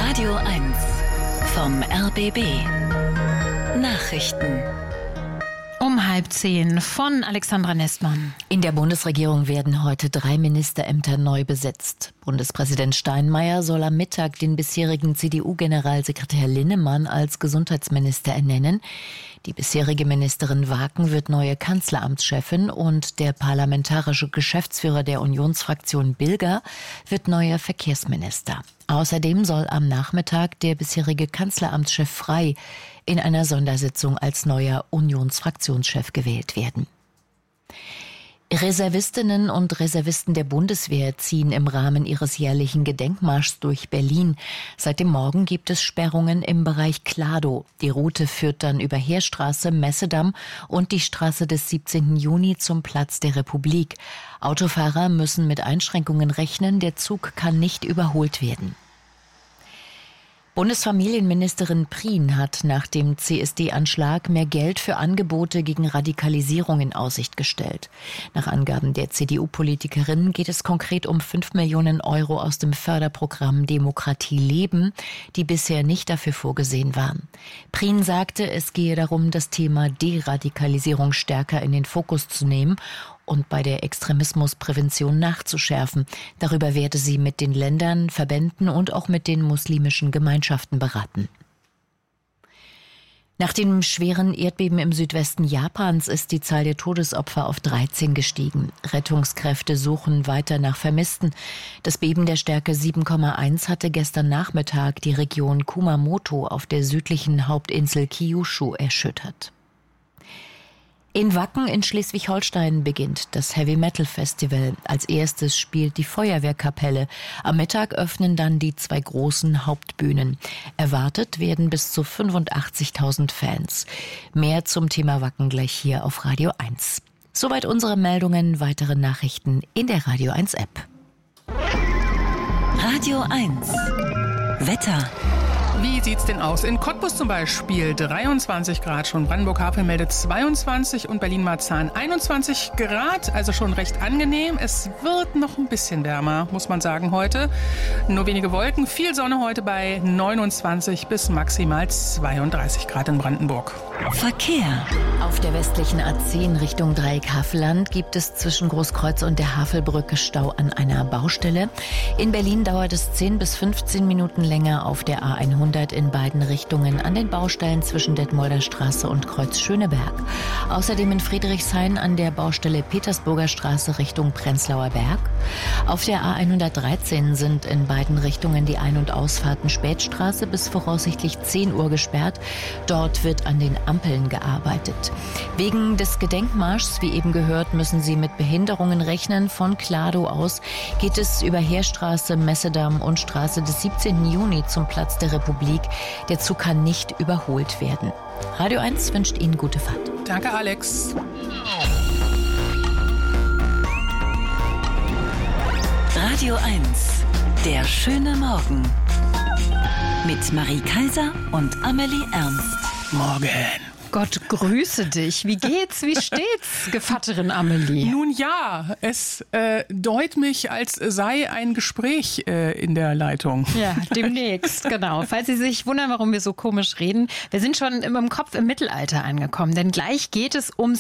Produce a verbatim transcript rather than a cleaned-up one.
Radio eins vom R B B. Nachrichten. Um halb zehn von Alexandra Nestmann. In der Bundesregierung werden heute drei Ministerämter neu besetzt. Bundespräsident Steinmeier soll am Mittag den bisherigen C D U-Generalsekretär Linnemann als Gesundheitsminister ernennen. Die bisherige Ministerin Waken wird neue Kanzleramtschefin und der parlamentarische Geschäftsführer der Unionsfraktion Bilger wird neuer Verkehrsminister. Außerdem soll am Nachmittag der bisherige Kanzleramtschef Frey in einer Sondersitzung als neuer Unionsfraktionschef gewählt werden. Reservistinnen und Reservisten der Bundeswehr ziehen im Rahmen ihres jährlichen Gedenkmarschs durch Berlin. Seit dem Morgen gibt es Sperrungen im Bereich Kladow. Die Route führt dann über Heerstraße, Messedamm und die Straße des siebzehnten Juni zum Platz der Republik. Autofahrer müssen mit Einschränkungen rechnen, der Zug kann nicht überholt werden. Bundesfamilienministerin Prien hat nach dem C S D-Anschlag mehr Geld für Angebote gegen Radikalisierung in Aussicht gestellt. Nach Angaben der C D U-Politikerin geht es konkret um fünf Millionen Euro aus dem Förderprogramm Demokratie leben, die bisher nicht dafür vorgesehen waren. Prien sagte, es gehe darum, das Thema Deradikalisierung stärker in den Fokus zu nehmen und bei der Extremismusprävention nachzuschärfen. Darüber werde sie mit den Ländern, Verbänden und auch mit den muslimischen Gemeinschaften beraten. Nach dem schweren Erdbeben im Südwesten Japans ist die Zahl der Todesopfer auf dreizehn gestiegen. Rettungskräfte suchen weiter nach Vermissten. Das Beben der Stärke sieben Komma eins hatte gestern Nachmittag die Region Kumamoto auf der südlichen Hauptinsel Kyushu erschüttert. In Wacken in Schleswig-Holstein beginnt das Heavy Metal Festival. Als erstes spielt die Feuerwehrkapelle. Am Mittag öffnen dann die zwei großen Hauptbühnen. Erwartet werden bis zu fünfundachtzigtausend Fans. Mehr zum Thema Wacken gleich hier auf Radio eins. Soweit unsere Meldungen. Weitere Nachrichten in der Radio eins App. Radio eins. Wetter. Wie sieht's denn aus? In Cottbus zum Beispiel dreiundzwanzig Grad schon, Brandenburg-Havel meldet zweiundzwanzig und Berlin-Marzahn einundzwanzig Grad, also schon recht angenehm. Es wird noch ein bisschen wärmer, muss man sagen, heute. Nur wenige Wolken, viel Sonne heute bei neunundzwanzig bis maximal zweiunddreißig Grad in Brandenburg. Verkehr. Auf der westlichen A zehn Richtung Dreieck Havelland gibt es zwischen Großkreuz und der Havelbrücke Stau an einer Baustelle. In Berlin dauert es zehn bis fünfzehn Minuten länger auf der A hundert in beiden Richtungen an den Baustellen zwischen Detmolder Straße und Kreuz Schöneberg. Außerdem in Friedrichshain an der Baustelle Petersburger Straße Richtung Prenzlauer Berg. Auf der A hundertdreizehn sind in beiden Richtungen die Ein- und Ausfahrten Spätstraße bis voraussichtlich zehn Uhr gesperrt. Dort wird an den Ampeln gearbeitet. Wegen des Gedenkmarschs, wie eben gehört, müssen Sie mit Behinderungen rechnen. Von Kladow aus geht es über Heerstraße, Messedamm und Straße des siebzehnten Juni zum Platz der Republik. Der Zug kann nicht überholt werden. Radio eins wünscht Ihnen gute Fahrt. Danke, Alex. Radio eins. Der schöne Morgen. Mit Marie Kaiser und Amelie Ernst. Morgen. Gott grüße dich. Wie geht's? Wie steht's, Gevatterin Amelie? Nun ja, es äh, deut mich, als sei ein Gespräch äh, in der Leitung. Ja, demnächst, genau. Falls Sie sich wundern, warum wir so komisch reden, wir sind schon im Kopf im Mittelalter angekommen, denn gleich geht es ums